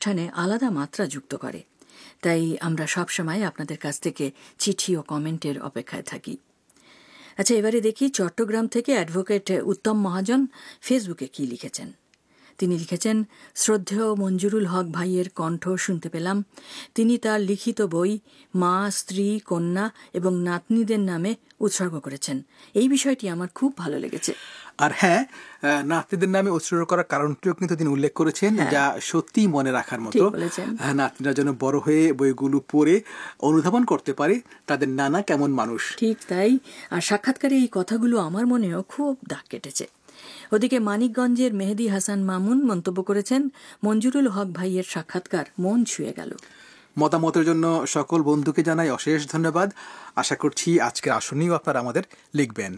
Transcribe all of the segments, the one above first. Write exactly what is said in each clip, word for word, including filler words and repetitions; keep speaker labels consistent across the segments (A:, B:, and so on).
A: অনুষ্ঠানে আলাদা মাত্রা যুক্ত করে। তাই আমরা সবসময় আপনাদের কাছ থেকে চিঠি ও কমেন্টের অপেক্ষায় থাকি। আচ্ছা, এবারে দেখি চট্টগ্রাম থেকে অ্যাডভোকেট উত্তম মহাজন ফেসবুকে কি লিখেছেন। তিনি লিখেছেন, শ্রদ্ধেয় মঞ্জুরুল হক ভাইয়ের কণ্ঠ শুনতে পেলাম। তিনি তার লিখিত বই মা, স্ত্রী, কন্যা এবং নাতনিদের নামে উৎসর্গ করেছেন। এই বিষয়টি আমার খুব ভালো লেগেছে।
B: আর হ্যাঁ, নাতনিদের নামে উৎসর্গ করার কারণটিও কিন্তু তিনি উল্লেখ করেছেন, যা সত্যি মনে রাখার মতো। নাতনিরা যেন বড় হয়ে বইগুলো পড়ে অনুধাবন করতে পারে তাদের নানা কেমন মানুষ।
A: ঠিক তাই। আর সাক্ষাৎকারে এই কথাগুলো আমার মনেও খুব দাগ কেটেছে। ওদিকে মানিকগঞ্জের মেহেদি হাসান মামুন মন্তব্য করেছেন, মঞ্জুরুল হক ভাইয়ের সাক্ষাৎকার মন ছুঁয়ে গেল।
B: মতামতের জন্য সকল বন্ধুকে জানাই অশেষ ধন্যবাদ। আশা করছি আজকের আসনেও আপনারা আমাদের লিখবেন।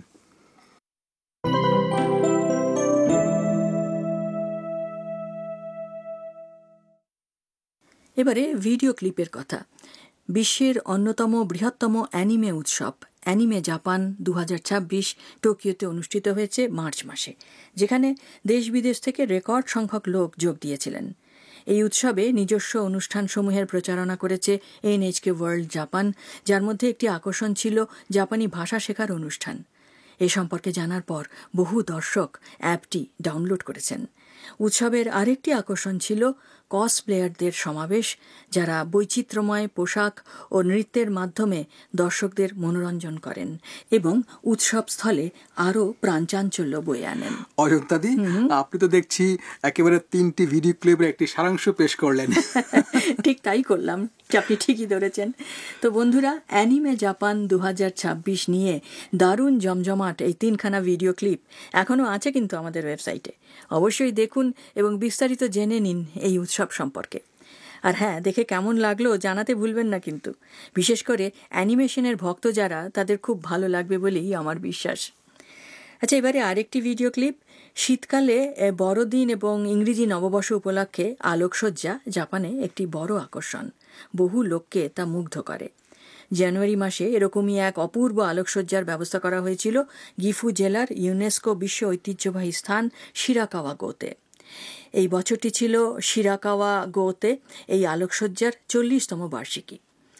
A: এবারে ভিডিও ক্লিপের কথা। বিশ্বের অন্যতম বৃহত্তম অ্যানিমে উৎসব অ্যানিমে জাপান দু হাজার ছাব্বিশ টোকিওতে অনুষ্ঠিত হয়েছে মার্চ মাসে, যেখানে দেশ বিদেশ থেকে রেকর্ড সংখ্যক লোক যোগ দিয়েছিলেন। এই উৎসবে নিজস্ব অনুষ্ঠানসমূহের প্রচারণা করেছে এনএইচকে ওয়ার্ল্ড জাপান, যার মধ্যে একটি আকর্ষণ ছিল জাপানি ভাষা শেখার অনুষ্ঠান। এ সম্পর্কে জানার পর বহু দর্শক অ্যাপটি ডাউনলোড করেছেন। উৎসবের আরেকটি আকর্ষণ ছিল কসপ্লেয়ারদের সমাবেশ, যারা বৈচিত্র্যময় পোশাক ও নৃত্যের মাধ্যমে দর্শকদের মনোরঞ্জন করেন এবং উৎসবস্থলে আরও প্রাণচাঞ্চল্য বয়ে আনেন।
B: অজন্তাদি, আপনি তো দেখছি একেবারে তিনটি ভিডিও ক্লিপের একটি সারাংশ পেশ করলেন।
A: ঠিক তাই করলাম, আপনি ঠিকই ধরেছেন। তো বন্ধুরা, অ্যানিমে জাপান দু হাজার ছাব্বিশ নিয়ে দারুণ জমজমাট এই তিনখানা ভিডিও ক্লিপ এখনও আছে কিন্তু আমাদের ওয়েবসাইটে। অবশ্যই দেখুন এবং বিস্তারিত জেনে নিন এই উৎসব সম্পর্কে। আর হ্যাঁ, দেখে কেমন লাগলো জানাতে ভুলবেন না কিন্তু। বিশেষ করে অ্যানিমেশনের ভক্ত যারা, তাদের খুব ভালো লাগবে বলেই আমার বিশ্বাস। আচ্ছা, এবারে আরেকটি ভিডিও ক্লিপ। শীতকালে বড়দিন এবং ইংরেজি নববর্ষ উপলক্ষে আলোকসজ্জা জাপানে একটি বড় আকর্ষণ। বহু লোককে তা মুগ্ধ করে। জানুয়ারি মাসে এরকমই এক অপূর্ব আলোকসজ্জার ব্যবস্থা করা হয়েছিল গিফু জেলার ইউনেস্কো বিশ্ব ঐতিহ্যবাহী স্থান শিরাকাওয়া গোতে। এই বছরটি ছিল শিরাকাওয়া গোতে এই আলোকসজ্জার চল্লিশতম বার্ষিকী।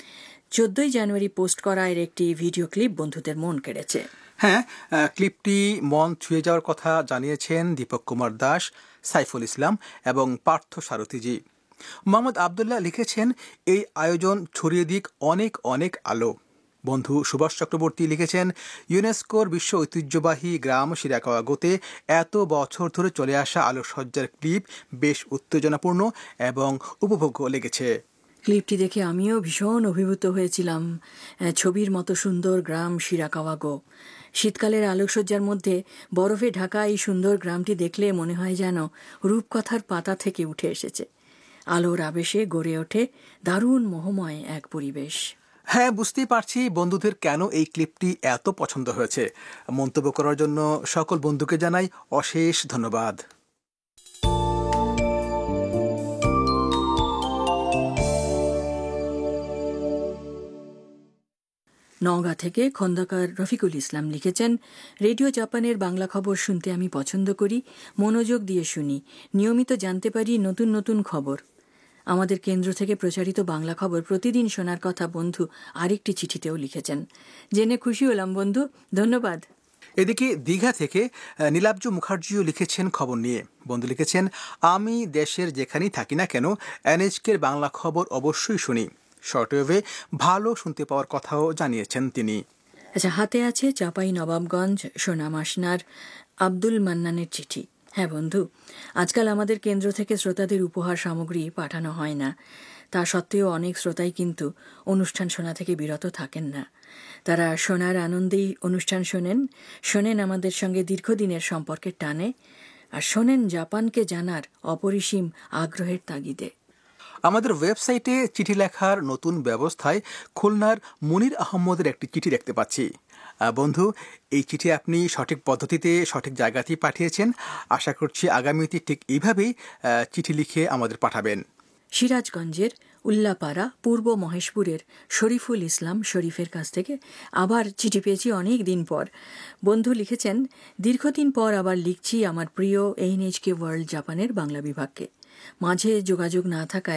A: চোদ্দই জানুয়ারি পোস্ট করা এর একটি ভিডিও ক্লিপ বন্ধুদের মন কেড়েছে।
B: হ্যাঁ, ক্লিপটি মন ছুঁয়ে যাওয়ার কথা জানিয়েছেন দীপক কুমার দাস, সাইফুল ইসলাম এবং পার্থ সারথীজি। মোহাম্মদ আবদুল্লাহ লিখেছেন, এই আয়োজন ছড়িয়ে দিক অনেক অনেক আলো। বন্ধু সুভাষ চক্রবর্তী লিখেছেন, ইউনেস্কোর বিশ্ব ঐতিহ্যবাহী গ্রাম শিরাকাওয়া গোতে এত বছর ধরে চলে আসা আলোকসজ্জার ক্লিপ বেশ উত্তেজনাপূর্ণ এবং উপভোগ্য লেগেছে।
A: ক্লিপটি দেখে আমিও ভীষণ অভিভূত হয়েছিলাম। ছবির মতো সুন্দর গ্রাম শিরাকাওয়া গো। শীতকালের আলোকসজ্জার মধ্যে বরফে ঢাকা এই সুন্দর গ্রামটি দেখলে মনে হয় যেন রূপকথার পাতা থেকে উঠে এসেছে। আলোর আবেশে গড়ে ওঠে দারুণ মোহময় এক পরিবেশ।
B: হ্যাঁ, বুঝতেই পারছি বন্ধুদের কেন এই ক্লিপটি এত পছন্দ হয়েছে। মন্তব্য করার জন্য সকল বন্ধুকে জানাই অশেষ ধন্যবাদ।
A: নওগাঁ থেকে খন্দকার রফিকুল ইসলাম লিখেছেন, রেডিও জাপানের বাংলা খবর শুনতে আমি পছন্দ করি। মনোযোগ দিয়ে শুনি, নিয়মিত জানতে পারি নতুন নতুন খবর। আমাদের কেন্দ্র থেকে প্রচারিত বাংলা খবর প্রতিদিন শোনার কথা বন্ধু আরেকটি চিঠিতেও লিখেছেন। জেনে খুশি হলাম বন্ধু, ধন্যবাদ।
B: এদিকে দীঘা থেকে নীলাব্জ মুখার্জিও লিখেছেন খবর নিয়ে। বন্ধু লিখেছেন, আমি দেশের যেখানেই থাকি না কেন এনএইচকের বাংলা খবর অবশ্যই শুনি। শর্টওয়েভে ভালো শুনতে পাওয়ার কথাও জানিয়েছেন তিনি।
A: আচ্ছা, হাতে আছে চাঁপাই নবাবগঞ্জ সোনাম আসনার আব্দুল মান্নানের চিঠি। হ্যাঁ বন্ধু, আজকাল আমাদের কেন্দ্র থেকে শ্রোতাদের উপহার সামগ্রী পাঠানো হয় না। তা সত্ত্বেও অনেক শ্রোতাই কিন্তু অনুষ্ঠান শোনা থেকে বিরত থাকেন না। তারা শোনার আনন্দেই অনুষ্ঠান শোনেন, শোনেন আমাদের সঙ্গে দীর্ঘদিনের সম্পর্কের টানে, আর শোনেন জাপানকে জানার অপরিসীম আগ্রহের তাগিদে।
B: আমাদের ওয়েবসাইটে চিঠি লেখার নতুন ব্যবস্থায় খুলনার মুনির আহমদের একটি চিঠি দেখতে পাচ্ছি। বন্ধু, এই চিঠি আপনি সঠিক পদ্ধতিতে সঠিক জায়গাতেই পাঠিয়েছেন। আশা করছি আগামীতে ঠিক এইভাবেই চিঠি লিখে আমাদের পাঠাবেন।
A: সিরাজগঞ্জের উল্লাপাড়া পূর্ব মহেশপুরের শরীফুল ইসলাম শরীফের কাছ থেকে আবার চিঠি পেয়েছি অনেক দিন পর। বন্ধু লিখেছেন, দীর্ঘদিন পর আবার লিখছি আমার প্রিয় এনএইচকে ওয়ার্ল্ড জাপানের বাংলা বিভাগকে। মাঝে যোগাযোগ না থাকায়